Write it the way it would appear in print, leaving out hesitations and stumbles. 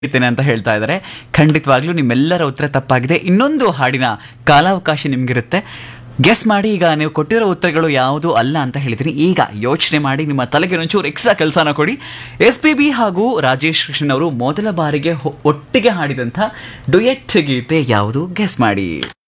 ಇದ್ದೇನೆ ಅಂತ ಹೇಳ್ತಾ ಇದ್ದಾರೆ. ಖಂಡಿತವಾಗ್ಲೂ ನಿಮ್ಮೆಲ್ಲರ ಉತ್ತರ ತಪ್ಪಾಗಿದೆ. ಇನ್ನೊಂದು ಹಾಡಿನ ಕಾಲಾವಕಾಶ ನಿಮ್ಗಿರುತ್ತೆ. ಗೆಸ್ ಮಾಡಿ. ಈಗ ನೀವು ಕೊಟ್ಟಿರೋ ಉತ್ತರಗಳು ಯಾವುದು ಅಲ್ಲ ಅಂತ ಹೇಳಿದ್ದೀನಿ. ಈಗ ಯೋಚನೆ ಮಾಡಿ, ನಿಮ್ಮ ತಲೆಗೆ ಒಂಚೂರು ಎಕ್ಸ್ಟ್ರಾ ಕೆಲಸನ ಕೊಡಿ. SPB ಹಾಗೂ ರಾಜೇಶ್ ಕೃಷ್ಣನ್ ಅವರು ಮೊದಲ ಬಾರಿಗೆ ಒಟ್ಟಿಗೆ ಹಾಡಿದಂಥ ಡುಯೆಟ್ ಗೀತೆ ಯಾವುದು ಗೆಸ್ ಮಾಡಿ.